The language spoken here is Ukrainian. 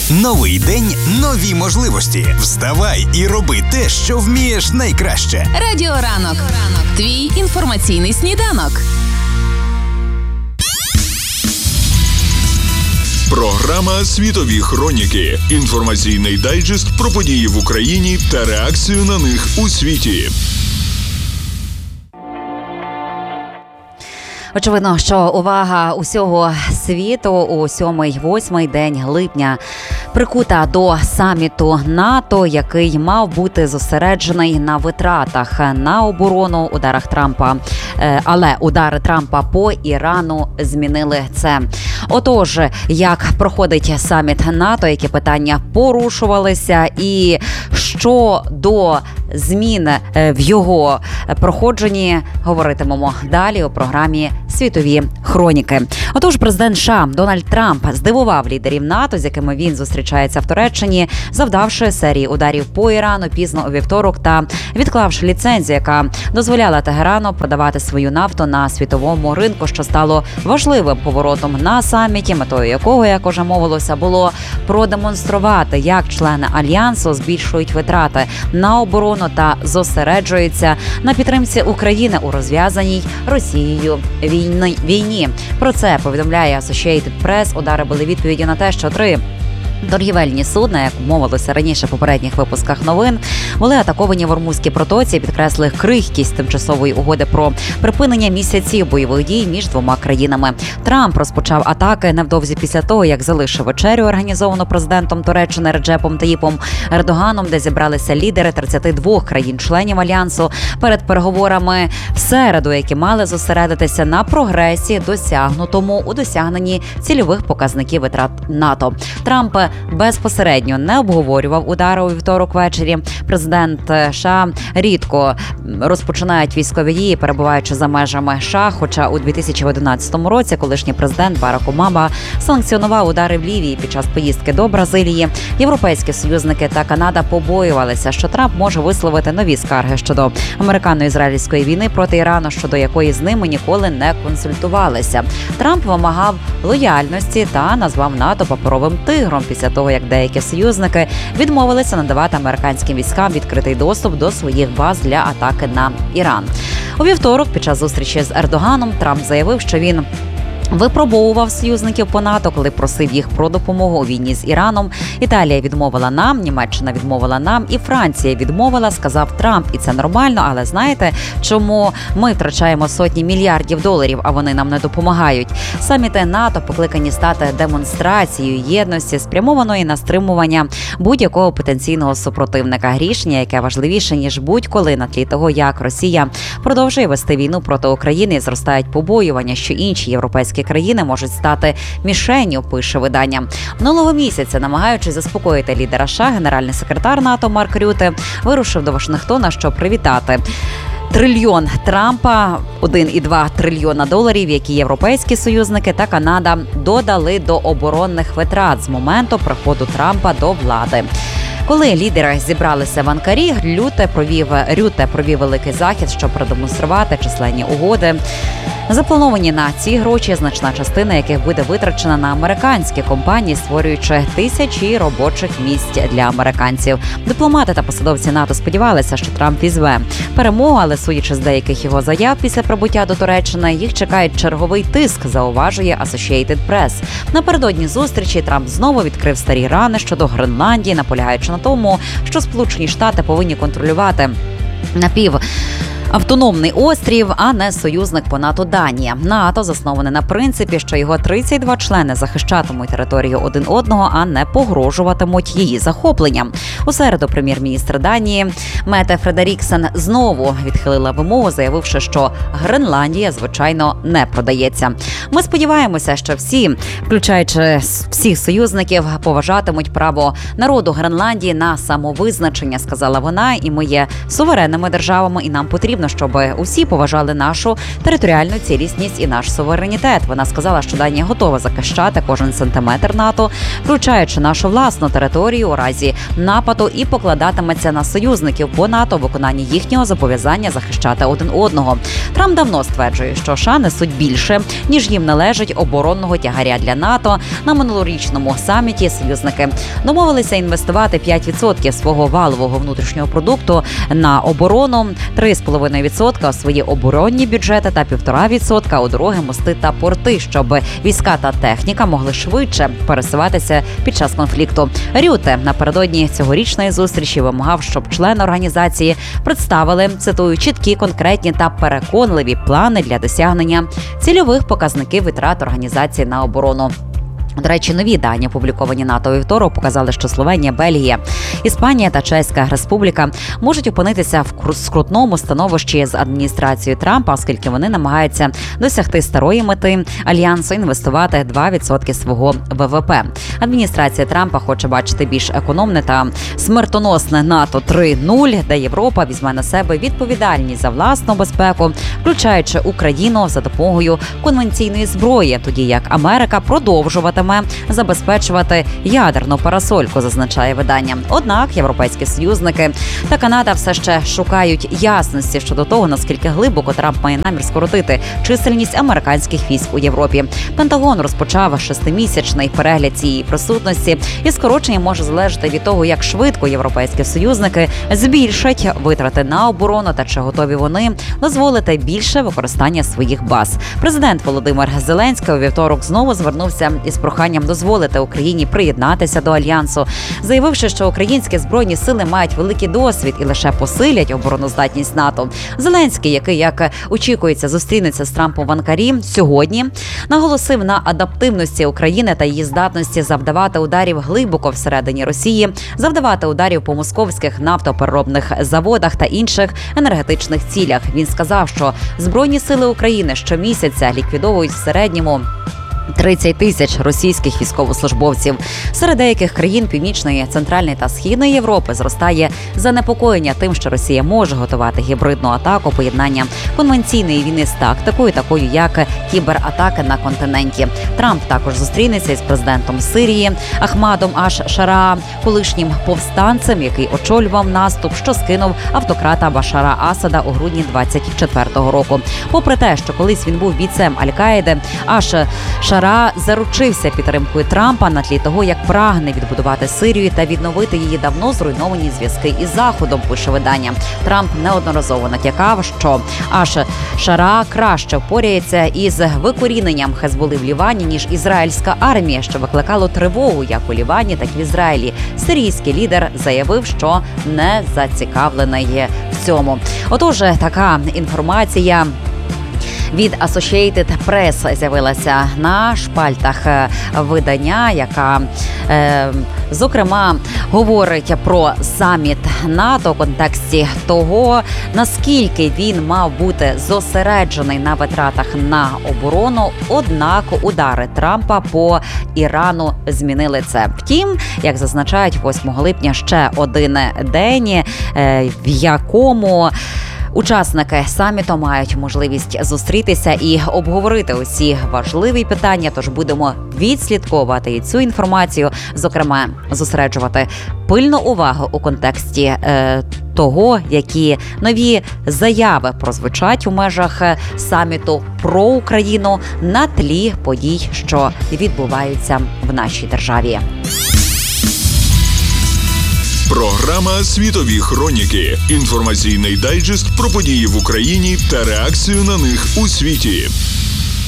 Новий день – нові можливості. Вставай і роби те, що вмієш найкраще. Радіо Ранок. Твій інформаційний сніданок. Програма «Світові хроніки». Інформаційний дайджест про події в Україні та реакцію на них у світі. Очевидно, що увага усього світу у 7-8 день липня прикута до саміту НАТО, який мав бути зосереджений на витратах на оборону, ударах Трампа. Але удари Трампа по Ірану змінили це. Отож, як проходить саміт НАТО, які питання порушувалися і що до змін в його проходженні, говоритимемо далі у програмі «Світові хроніки». Отож, президент США Дональд Трамп здивував лідерів НАТО, з якими він зустрічається в Туреччині, завдавши серії ударів по Ірану пізно у вівторок та відклавши ліцензію, яка дозволяла Тегерану продавати свою нафту на світовому ринку, що стало важливим поворотом на саміті, метою якого, як уже мовилося, було продемонструвати, як члени Альянсу збільшують витрати на оборону та зосереджуються на підтримці України у розв'язаній Росією війні. Про це повідомляє Associated Press. Удари були відповіді на те, що 3 торгівельні судна, як мовилося раніше в попередніх випусках новин, були атаковані в Ормузькій протоці, підкреслив крихкість тимчасової угоди про припинення місяців бойових дій між двома країнами. Трамп розпочав атаки невдовзі після того, як залишив вечерю, організовану президентом Туреччини Реджепом Таїпом Ердоганом, де зібралися лідери 32 країн-членів Альянсу перед переговорами в середу, які мали зосередитися на прогресі, досягнутому у досягненні цільових показників витрат НАТО. Трамп безпосередньо не обговорював удари у вівторок ввечері. Президент США рідко розпочинають військові дії, перебуваючи за межами США, хоча у 2011 році колишній президент Барак Обама санкціонував удари в Лівії під час поїздки до Бразилії. Європейські союзники та Канада побоювалися, що Трамп може висловити нові скарги щодо американо-ізраїльської війни проти Ірану, щодо якої з ними ніколи не консультувалися. Трамп вимагав лояльності та назвав НАТО паперовим тигром після того, як деякі союзники відмовилися надавати американським військам відкритий доступ до своїх баз для атаки на Іран. У вівторок, під час зустрічі з Ердоганом, Трамп заявив, що він випробовував союзників по НАТО, коли просив їх про допомогу у війні з Іраном. Італія відмовила нам, Німеччина відмовила нам і Франція відмовила, сказав Трамп. І це нормально, але знаєте, чому ми втрачаємо сотні мільярдів доларів, а вони нам не допомагають? Саміти НАТО покликані стати демонстрацією єдності, спрямованої на стримування будь-якого потенційного супротивника. Рішення, яке важливіше, ніж будь-коли на тлі того, як Росія продовжує вести війну проти України, і зростають побоювання, що інші європейські країни можуть стати мішенню, пише видання. Минулого місяця, намагаючись заспокоїти лідера США, генеральний секретар НАТО Марк Рюте вирушив до Вашингтона, щоб привітати трильйон Трампа, 1,2 трильйона доларів, які європейські союзники та Канада додали до оборонних витрат з моменту приходу Трампа до влади. Коли лідери зібралися в Анкарі, Рюте провів великий захід, щоб продемонструвати численні угоди. Заплановані на ці гроші, значна частина яких буде витрачена на американські компанії, створюючи тисячі робочих місць для американців. Дипломати та посадовці НАТО сподівалися, що Трамп візьме перемогу, але судячи з деяких його заяв після прибуття до Туреччини, їх чекає черговий тиск, зауважує Associated Press. Напередодні зустрічі Трамп знову відкрив старі рани щодо Гренландії, наполягаючи на тому, що Сполучені Штати повинні контролювати автономний острів, а не союзник по НАТО Данія. НАТО засноване на принципі, що його 32 члени захищатимуть територію один одного, а не погрожуватимуть її захопленням. У середу прем'єр-міністр Данії Мете Фредеріксен знову відхилила вимогу, заявивши, що Гренландія, звичайно, не продається. Ми сподіваємося, що всі, включаючи всіх союзників, поважатимуть право народу Гренландії на самовизначення, сказала вона, і ми є суверенними державами, і нам потрібно потрібно, щоб усі поважали нашу територіальну цілісність і наш суверенітет. Вона сказала, що Данія готова захищати кожен сантиметр НАТО, включаючи нашу власну територію у разі нападу, і покладатиметься на союзників по НАТО у виконанні їхнього зобов'язання захищати один одного. Трамп давно стверджує, що США несуть більше, ніж їм належить оборонного тягаря для НАТО. На минулорічному саміті союзники домовилися інвестувати 5% свого валового внутрішнього продукту на оборону, 3,5% у свої оборонні бюджети та 1,5% у дороги, мости та порти, щоб війська та техніка могли швидше пересуватися під час конфлікту. Рюте напередодні цьогорічної зустрічі вимагав, щоб члени організації представили, цитую, чіткі, конкретні та переконливі плани для досягнення цільових показників витрат організації на оборону. До речі, нові дані, опубліковані НАТО у вівторок, показали, що Словенія, Бельгія, Іспанія та Чеська Республіка можуть опинитися в скрутному становищі з адміністрацією Трампа, оскільки вони намагаються досягти старої мети альянсу інвестувати 2% свого ВВП. Адміністрація Трампа хоче бачити більш економне та смертоносне НАТО 3.0, де Європа візьме на себе відповідальність за власну безпеку, включаючи Україну за допомогою конвенційної зброї, тоді як Америка продовжуватиме забезпечувати ядерну парасольку, зазначає видання. Однак європейські союзники та Канада все ще шукають ясності щодо того, наскільки глибоко Трамп має намір скоротити чисельність американських військ у Європі. Пентагон розпочав 6-місячний перегляд цієї присутності, і скорочення може залежати від того, як швидко європейські союзники збільшать витрати на оборону та чи готові вони дозволити більше використання своїх баз. Президент Володимир Зеленський у вівторок знову звернувся із проханням дозволити Україні приєднатися до альянсу, заявивши, що українські збройні сили мають великий досвід і лише посилять обороноздатність НАТО. Зеленський, який, як очікується, зустрінеться з Трампом в Анкарі сьогодні, наголосив на адаптивності України та її здатності завдавати ударів глибоко всередині Росії, завдавати ударів по московських нафтопереробних заводах та інших енергетичних цілях. Він сказав, що Збройні сили України щомісяця ліквідовують в середньому 30 тисяч російських військовослужбовців. Серед деяких країн Північної, Центральної та Східної Європи зростає занепокоєння тим, що Росія може готувати гібридну атаку, поєднання конвенційної війни з тактикою, такою як кібератаки на континенті. Трамп також зустрінеться із президентом Сирії Ахмадом Аш-Шара, колишнім повстанцем, який очолював наступ, що скинув автократа Башара Асада у грудні 24-го року. Попри те, що колись він був бійцем Аль-Каїди, Аш-Шара заручився підтримкою Трампа на тлі того, як прагне відбудувати Сирію та відновити її давно зруйновані зв'язки із Заходом, пише видання. Трамп неодноразово натякав, що Аш-Шара краще впоряється із викоріненням Хезболи в Лівані, ніж ізраїльська армія, що викликало тривогу як у Лівані, так і в Ізраїлі. Сирійський лідер заявив, що не зацікавлений в цьому. Отож, така інформація від Associated Press з'явилася на шпальтах видання, яка, зокрема, говорить про саміт НАТО в контексті того, наскільки він мав бути зосереджений на витратах на оборону, однак удари Трампа по Ірану змінили це. Втім, як зазначають, 8 липня ще один день, в якому учасники саміту мають можливість зустрітися і обговорити усі важливі питання, тож будемо відслідковувати і цю інформацію, зокрема, зосереджувати пильну увагу у контексті того, які нові заяви прозвучать у межах саміту про Україну на тлі подій, що відбуваються в нашій державі. Програма «Світові хроніки». Інформаційний дайджест про події в Україні та реакцію на них у світі.